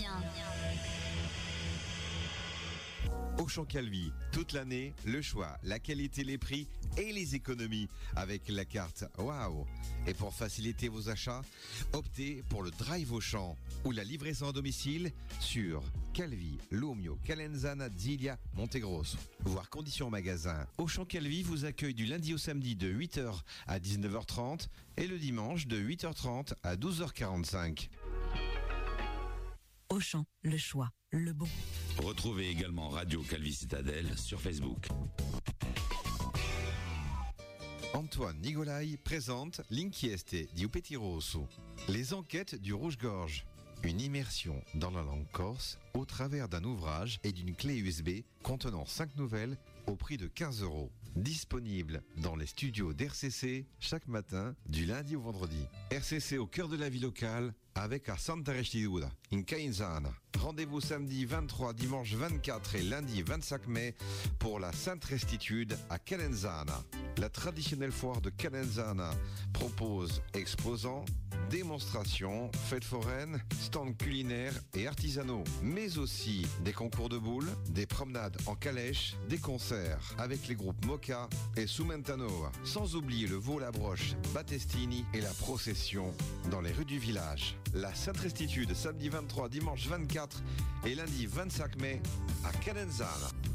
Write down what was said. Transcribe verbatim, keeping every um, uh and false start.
bien. Auchan Calvi, toute l'année, le choix, la qualité, les prix et les économies avec la carte Waouh. Et pour faciliter vos achats, optez pour le Drive Auchan ou la livraison à domicile sur Calvi, Lumio, Calenzana, Zilia, Montegrosso. Voir conditions en magasin. Auchan Calvi vous accueille du lundi au samedi de huit heures à dix-neuf heures trente et le dimanche de huit heures trente à douze heures quarante-cinq. Auchan, le choix, le bon. Retrouvez également Radio Calvi Citadelle sur Facebook. Antoine Nigolai présente L'inchieste di Petit Rosso, les enquêtes du Rouge-Gorge. Une immersion dans la langue corse au travers d'un ouvrage et d'une clé U S B contenant cinq nouvelles au prix de quinze euros. Disponible dans les studios d'R C C chaque matin du lundi au vendredi. R C C au cœur de la vie locale avec à Santa Restituta, in Cainzana. Rendez-vous samedi vingt-trois, dimanche vingt-quatre et lundi vingt-cinq mai pour la Sainte Restitude à Calenzana. La traditionnelle foire de Calenzana propose exposants, démonstrations, fêtes foraines, stands culinaires et artisanaux, mais aussi des concours de boules, des promenades en calèche, des concerts avec les groupes Mocha et Sumentanoa, sans oublier le veau la broche, Battestini et la procession dans les rues du village. La Sainte Restitude samedi vingt-trois, dimanche vingt-quatre et lundi vingt-cinq mai à Calenzana.